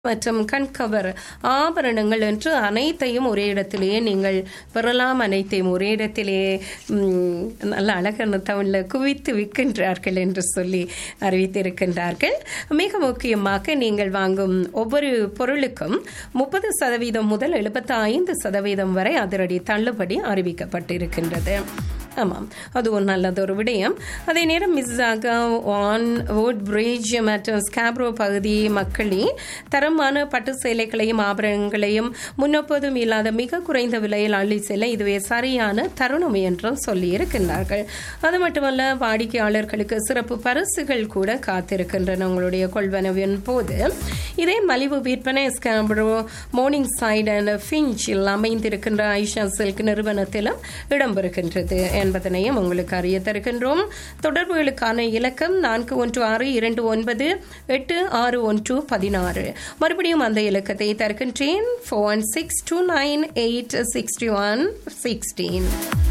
மற்றும் கண்கவர் ஆபரணங்கள் என்று அனைத்தையும் ஒரே இடத்திலேயே நீங்கள் பெறலாம். அனைத்தையும் ஒரே இடத்திலேயே நல்ல அழகான தமிழில் குவித்து விற்கின்றார்கள் என்று சொல்லி அறிவித்திருக்கின்றார்கள். மிக முக்கியமாக நீங்கள் வாங்கும் ஒவ்வொரு பொருளுக்கும் 30% முதல் 75% வரை அதிரடி தள்ளுபடி அறிவிக்கப்பட்டிருக்கின்றது. ஆமாம், அது ஒரு நல்லதொரு விடயம். அதே நேரம் மிஸ்ஸாகா, வான், வுட் பிரிட்ஜ் மற்றும் ஸ்காப்ரோ பகுதி மக்களே தரமான பட்டு சேலைகளையும் ஆபரணங்களையும் முன்னெப்போதும் இல்லாத மிக குறைந்த விலையில் அள்ளி செல்ல இதுவே சரியான தருணம் என்றும் சொல்லியிருக்கின்றார்கள். அது மட்டுமல்ல, வாடிக்கையாளர்களுக்கு சிறப்பு பரிசுகள் கூட காத்திருக்கின்றன உங்களுடைய கொள்வனவின் போது. இதே மலிவு விற்பனை ஸ்காப்ரோ, மோர்னிங் சைட் அண்ட் ஃபிஞ்சில் அமைந்திருக்கின்ற ஐஷா சில்க் நிறுவனத்திலும் இடம்பெறுகின்றது என்பதனையும் உங்களுக்கு அறிய தருகின்றோம். தொடர்புகளுக்கான இலக்கம் 4162986116. மறுபடியும் அந்த இலக்கத்தை தருகின்றேன், 4162986116.